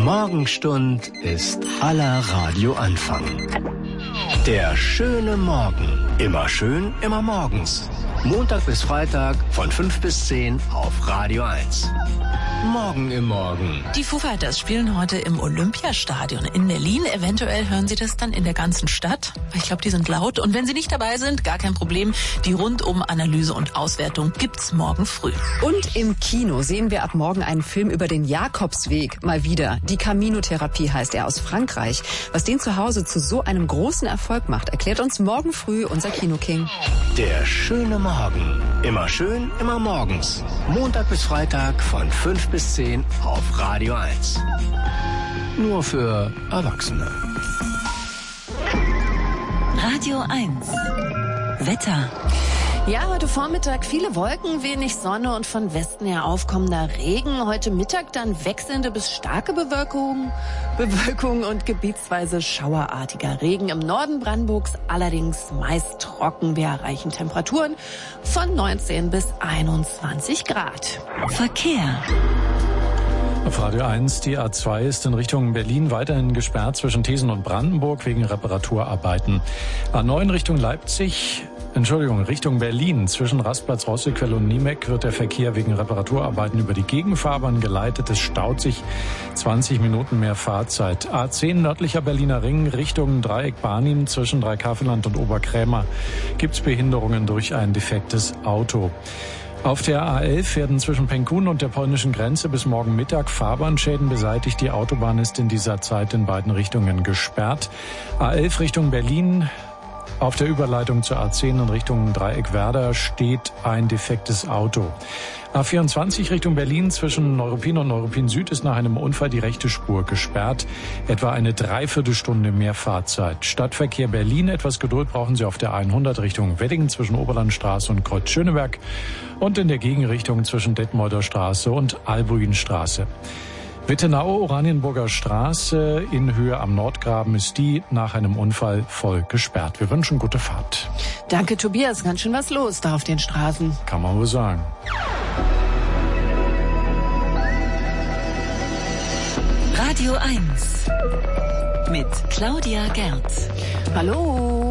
Morgenstund ist aller Radioanfang. Der schöne Morgen. Immer schön, immer morgens. Montag bis Freitag von 5 bis 10 auf Radio 1. Morgen im Morgen. Die Foo Fighters spielen heute im Olympiastadion in Berlin. Eventuell hören Sie das dann in der ganzen Stadt. Ich glaube, die sind laut. Und wenn Sie nicht dabei sind, gar kein Problem. Die Rundum-Analyse und Auswertung gibt's morgen früh. Und im Kino sehen wir ab morgen einen Film über den Jakobsweg. Mal wieder. Die Camino-Therapie heißt er, aus Frankreich. Was den zu Hause zu so einem großen Erfolg macht, erklärt uns morgen früh unser Kinoking. Der schöne Morgen. Immer schön, immer morgens. Montag bis Freitag von 5 bis 10 auf Radio 1. Nur für Erwachsene. Radio 1. Wetter. Ja, heute Vormittag viele Wolken, wenig Sonne und von Westen her aufkommender Regen. Heute Mittag dann wechselnde bis starke Bewölkung und gebietsweise schauerartiger Regen. Im Norden Brandenburgs allerdings meist trocken. Wir erreichen Temperaturen von 19 bis 21 Grad. Verkehr. Auf Radio 1, die A2 ist in Richtung Berlin weiterhin gesperrt zwischen Thesen und Brandenburg wegen Reparaturarbeiten. A9 Richtung Berlin. Zwischen Rastplatz Rossequelle und Niemeck wird der Verkehr wegen Reparaturarbeiten über die Gegenfahrbahn geleitet. Es staut sich 20 Minuten mehr Fahrzeit. A10 nördlicher Berliner Ring Richtung Dreieck Barnim zwischen Dreikaffelland und Oberkrämer gibt's Behinderungen durch ein defektes Auto. Auf der A11 werden zwischen Penkun und der polnischen Grenze bis morgen Mittag Fahrbahnschäden beseitigt. Die Autobahn ist in dieser Zeit in beiden Richtungen gesperrt. A11 Richtung Berlin. Auf der Überleitung zur A10 in Richtung Dreieck Werder steht ein defektes Auto. A24 Richtung Berlin zwischen Neuruppin und Neuruppin Süd ist nach einem Unfall die rechte Spur gesperrt. Etwa eine Dreiviertelstunde mehr Fahrzeit. Stadtverkehr Berlin, etwas Geduld brauchen Sie auf der 100 Richtung Wedding zwischen Oberlandstraße und Kreuz Schöneberg und in der Gegenrichtung zwischen Detmolder Straße und Albuinstraße. Wittenau, Oranienburger Straße in Höhe am Nordgraben ist die nach einem Unfall voll gesperrt. Wir wünschen gute Fahrt. Danke, Tobias. Ganz schön was los da auf den Straßen. Kann man wohl sagen. Radio 1 mit Claudia Gerz. Hallo.